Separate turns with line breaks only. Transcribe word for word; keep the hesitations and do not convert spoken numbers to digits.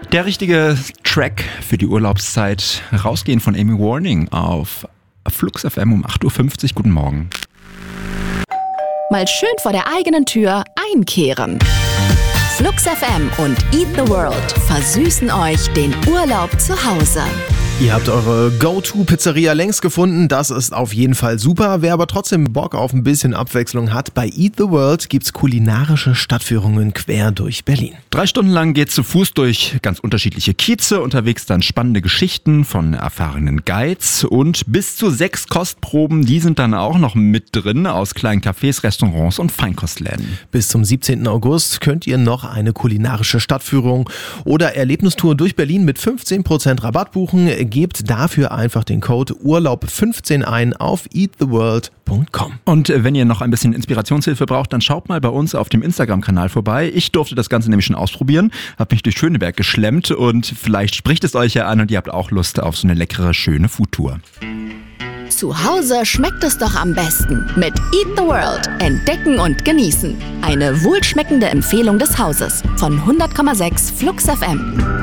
Der richtige Track für die Urlaubszeit. Rausgehen von Amy Warning auf Flux F M um acht Uhr fünfzig. Guten Morgen.
Mal schön vor der eigenen Tür einkehren. Flux F M und Eat the World versüßen euch den Urlaub zu Hause.
Ihr habt eure Go-To-Pizzeria längst gefunden, das ist auf jeden Fall super. Wer aber trotzdem Bock auf ein bisschen Abwechslung hat, bei Eat the World gibt's kulinarische Stadtführungen quer durch Berlin.
Drei Stunden lang geht's zu Fuß durch ganz unterschiedliche Kieze, unterwegs dann spannende Geschichten von erfahrenen Guides und bis zu sechs Kostproben, die sind dann auch noch mit drin aus kleinen Cafés, Restaurants und Feinkostläden.
Bis zum siebzehnten August könnt ihr noch eine kulinarische Stadtführung oder Erlebnistour durch Berlin mit fünfzehn Prozent Rabatt buchen. Gebt dafür einfach den Code Urlaub fünfzehn ein auf eat the world punkt com.
Und wenn ihr noch ein bisschen Inspirationshilfe braucht, dann schaut mal bei uns auf dem Instagram-Kanal vorbei. Ich durfte das Ganze nämlich schon ausprobieren, habe mich durch Schöneberg geschlemmt und vielleicht spricht es euch ja an und ihr habt auch Lust auf so eine leckere, schöne Foodtour.
Zu Hause schmeckt es doch am besten mit Eat the World. Entdecken und genießen. Eine wohlschmeckende Empfehlung des Hauses von hundert Komma sechs Flux F M.